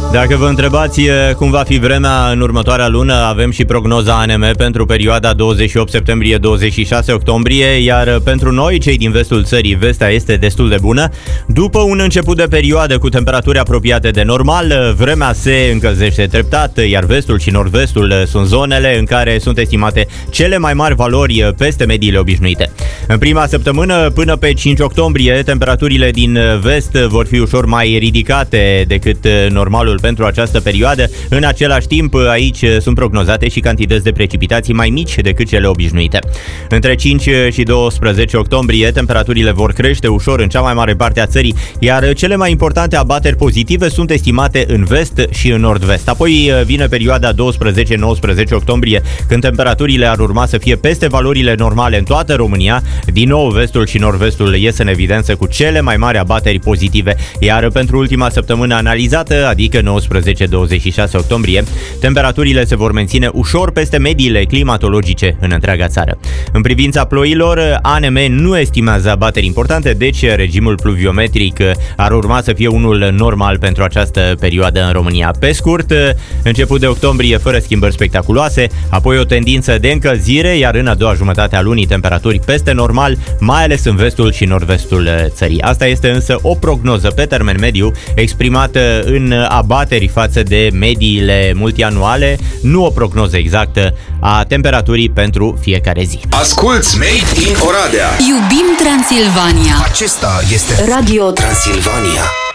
Dacă vă întrebați cum va fi vremea în următoarea lună, avem și prognoza ANM pentru perioada 28 septembrie-26 octombrie, iar pentru noi, cei din vestul țării, vestea este destul de bună. După un început de perioadă cu temperaturi apropiate de normal, vremea se încălzește treptat, iar vestul și nord-vestul sunt zonele în care sunt estimate cele mai mari valori peste mediile obișnuite. În prima săptămână, până pe 5 octombrie, temperaturile din vest vor fi ușor mai ridicate decât normalul pentru această perioadă. În același timp, aici sunt prognozate și cantități de precipitații mai mici decât cele obișnuite. Între 5 și 12 octombrie, temperaturile vor crește ușor în cea mai mare parte a țării, iar cele mai importante abateri pozitive sunt estimate în vest și în nord-vest. Apoi vine perioada 12-19 octombrie, când temperaturile ar urma să fie peste valorile normale în toată România. Din nou, vestul și nord-vestul ies în evidență cu cele mai mari abateri pozitive, iar pentru ultima săptămână analizată, adică 19-26 octombrie, temperaturile se vor menține ușor peste mediile climatologice în întreaga țară. În privința ploilor, ANM nu estimează abateri importante, deci regimul pluviometric ar urma să fie unul normal pentru această perioadă în România. Pe scurt, început de octombrie fără schimbări spectaculoase, apoi o tendință de încălzire, iar în a doua jumătate a lunii temperaturi peste normal, mai ales în vestul și nord-vestul țării. Asta este însă o prognoză pe termen mediu exprimată în abateri față de mediile multianuale, nu o prognoză exactă a temperaturii pentru fiecare zi. Asculți Made in Oradea. Iubim Transilvania. Acesta este Radio Transilvania.